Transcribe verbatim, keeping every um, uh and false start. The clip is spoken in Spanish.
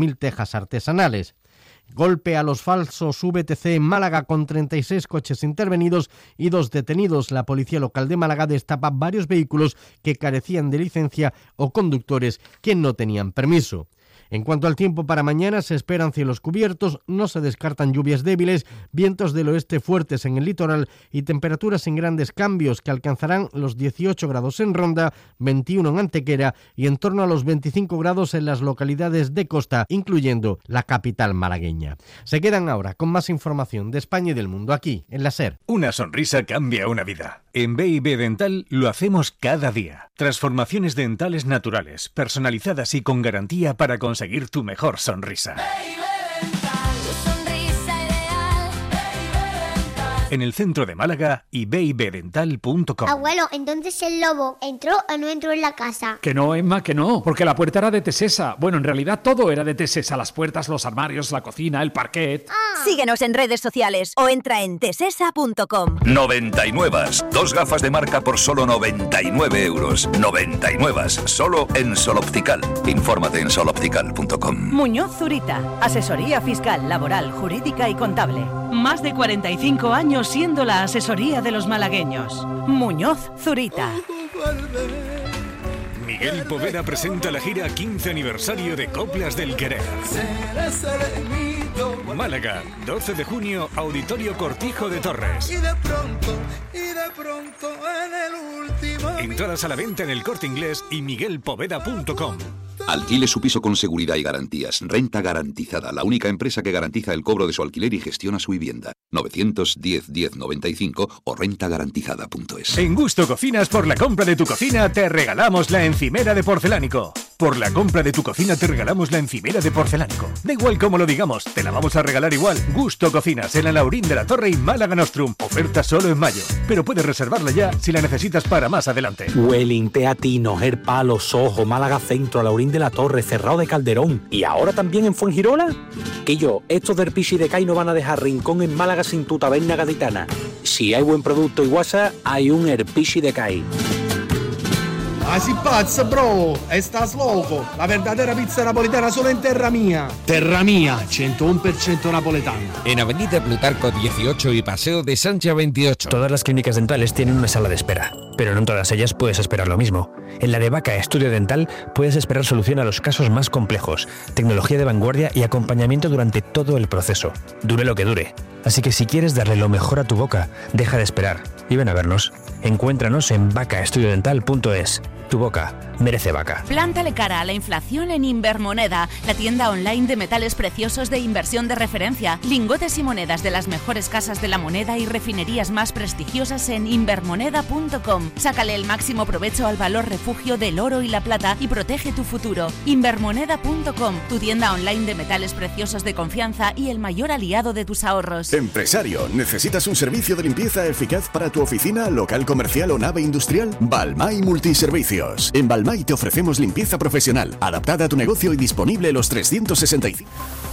mil tejas artesanales. Golpe a los falsos V T C en Málaga con treinta y seis coches intervenidos y dos detenidos. La policía local de Málaga destapa varios vehículos que carecían de licencia o conductores que no tenían permiso. En cuanto al tiempo para mañana, se esperan cielos cubiertos, no se descartan lluvias débiles, vientos del oeste fuertes en el litoral y temperaturas sin grandes cambios que alcanzarán los dieciocho grados en Ronda, veintiuno en Antequera y en torno a los veinticinco grados en las localidades de costa, incluyendo la capital malagueña. Se quedan ahora con más información de España y del mundo aquí, en la SER. Una sonrisa cambia una vida. En B y B Dental lo hacemos cada día. Transformaciones dentales naturales, personalizadas y con garantía para conseguir tu mejor sonrisa. En el centro de Málaga y baby dental punto com. Abuelo, entonces el lobo entró o no entró en la casa. Que no, Emma, que no, porque la puerta era de Tesesa. Bueno, en realidad todo era de Tesesa, las puertas, los armarios, la cocina, el parquet. Ah. Síguenos en redes sociales o entra en tesesa punto com. noventa y nueve. Dos gafas de marca por solo noventa y nueve euros. noventa y nueve. Solo en Sol Optical. Infórmate en sol optical punto com. Muñoz Zurita. Asesoría fiscal, laboral, jurídica y contable. Más de cuarenta y cinco años siendo la asesoría de los malagueños. Muñoz Zurita. Miguel Poveda presenta la gira quince aniversario de Coplas del Querer. Málaga, doce de junio, Auditorio Cortijo de Torres. Y de pronto, y de pronto en el último... Entradas a la venta en El Corte Inglés y miguel poveda punto com. Alquile su piso con seguridad y garantías. Renta Garantizada, la única empresa que garantiza el cobro de su alquiler y gestiona su vivienda. novecientos diez diez noventa y cinco o renta garantizada punto es. En Gusto Cocinas, por la compra de tu cocina, te regalamos la encimera de porcelánico. Por la compra de tu cocina te regalamos la encimera de porcelánico. Da igual cómo lo digamos, te la vamos a regalar igual. Gusto Cocinas, en la Laurín de la Torre y Málaga Nostrum. Oferta solo en mayo, pero puedes reservarla ya si la necesitas para más adelante. Welling, Teatino, Gerpalo, Sojo, Málaga Centro, Laurín de la Torre, Cerrado de Calderón y ahora también en Fuengirola. Que yo, estos del Pichi de Cai no van a dejar rincón en Málaga sin tu taberna gaditana. Si hay buen producto y guasa, hay un Erpichi de Cai. Así pazzo, bro, estás loco. La verdadera pizza napolitana solo en Terra Mía. Terra Mía, ciento uno por ciento napoletano. En Avenida Plutarco dieciocho y Paseo de Sancha veintiocho. Todas las clínicas dentales tienen una sala de espera, pero no en todas ellas puedes esperar lo mismo. En la de Vaca Estudio Dental puedes esperar solución a los casos más complejos, tecnología de vanguardia y acompañamiento durante todo el proceso, dure lo que dure. Así que si quieres darle lo mejor a tu boca, deja de esperar y ven a vernos. Encuéntranos en vaca estudio dental punto es. Tu boca merece Vaca. Plántale cara a la inflación en Invermoneda, la tienda online de metales preciosos de inversión de referencia. Lingotes y monedas de las mejores casas de la moneda y refinerías más prestigiosas en invermoneda punto com. Sácale el máximo provecho al valor refugio del oro y la plata y protege tu futuro. Invermoneda punto com, tu tienda online de metales preciosos de confianza y el mayor aliado de tus ahorros. Empresario, ¿necesitas un servicio de limpieza eficaz para tu oficina, local comercial o nave industrial? Balmay Multiservicios. En Balmay te ofrecemos limpieza profesional, adaptada a tu negocio y disponible los trescientos sesenta y cinco...